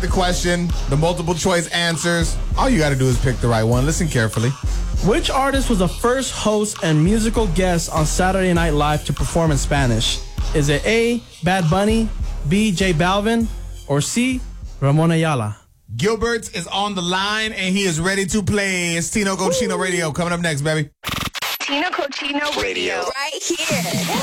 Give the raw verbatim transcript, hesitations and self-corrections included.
The question, the multiple choice answers. All you got to do is pick the right one. Listen carefully. Which artist was the first host and musical guest on Saturday Night Live to perform in Spanish? Is it A, Bad Bunny, B, J Balvin, or C, Ramon Ayala? Gilbert is on the line, and he is ready to play. It's Tino Cochino Radio coming up next, baby. Tino Cochino Radio. Right here.